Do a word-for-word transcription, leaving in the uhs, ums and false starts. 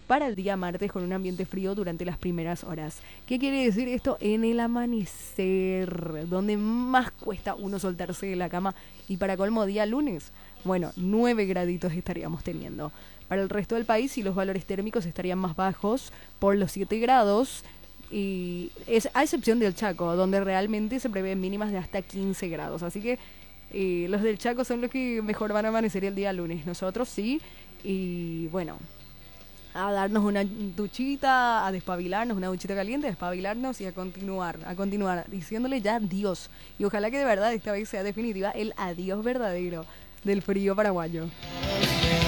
para el día martes con un ambiente frío durante las primeras horas. ¿Qué quiere decir esto? En el amanecer, donde más cuesta uno soltarse de la cama, y para colmo día lunes, bueno, nueve graditos estaríamos teniendo. Para el resto del país, sí, los valores térmicos estarían más bajos, por los siete grados, y es a excepción del Chaco, donde realmente se prevén mínimas de hasta quince grados. Así que eh, los del Chaco son los que mejor van a amanecer el día lunes. Nosotros sí, y bueno, a darnos una duchita, a despabilarnos, una duchita caliente, a despabilarnos y a continuar, a continuar, diciéndole ya adiós. Y ojalá que de verdad esta vez sea definitiva el adiós verdadero del frío paraguayo.